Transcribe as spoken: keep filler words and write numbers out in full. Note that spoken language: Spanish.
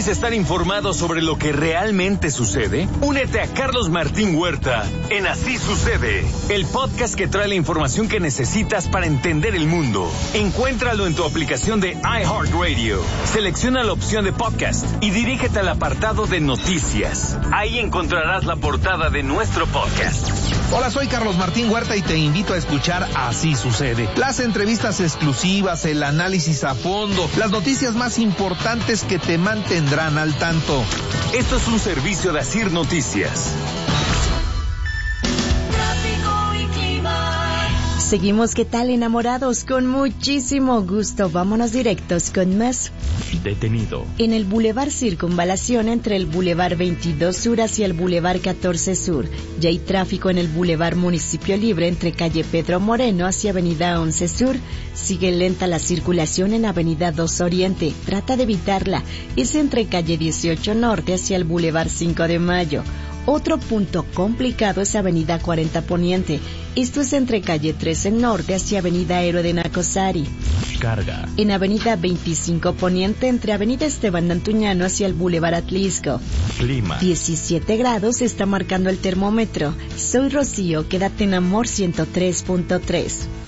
¿Quieres estar informado sobre lo que realmente sucede? Únete a Carlos Martín Huerta en Así Sucede, el podcast que trae la información que necesitas para entender el mundo. Encuéntralo en tu aplicación de iHeartRadio. Selecciona la opción de podcast y dirígete al apartado de noticias. Ahí encontrarás la portada de nuestro podcast. Hola, soy Carlos Martín Huerta y te invito a escuchar Así Sucede. Las entrevistas exclusivas, el análisis a fondo, las noticias más importantes que te mantendrán al tanto. Esto es un servicio de Asir Noticias. Seguimos, ¿qué tal, enamorados? Con muchísimo gusto. Vámonos directos con más. Detenido. En el Boulevard Circunvalación, entre el Boulevard veintidós Sur hacia el Boulevard catorce Sur. Ya hay tráfico en el Boulevard Municipio Libre entre calle Pedro Moreno hacia avenida once Sur. Sigue lenta la circulación en avenida dos Oriente. Trata de evitarla. Es entre calle dieciocho Norte hacia el Boulevard cinco de Mayo. Otro punto complicado es avenida cuarenta Poniente. Esto es entre calle trece Norte hacia avenida Héroe de Nacosari. Carga. En avenida veinticinco Poniente entre avenida Esteban Antuñano hacia el Boulevard Atlisco. Clima. diecisiete grados está marcando el termómetro. Soy Rocío, quédate en Amor ciento tres punto tres.